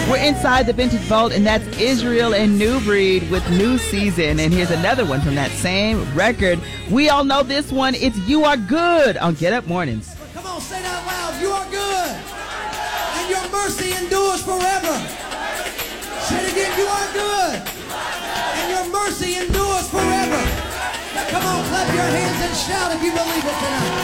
We're inside the Vintage Vault, and that's Israel and New Breed with New Season. And here's another one from that same record. We all know this one. It's You Are Good on Get Up Mornings. Come on, say that loud. You are good, and your mercy endures forever. Say it again. You are good, and your mercy endures forever. Now, come on, clap your hands and shout if you believe it tonight.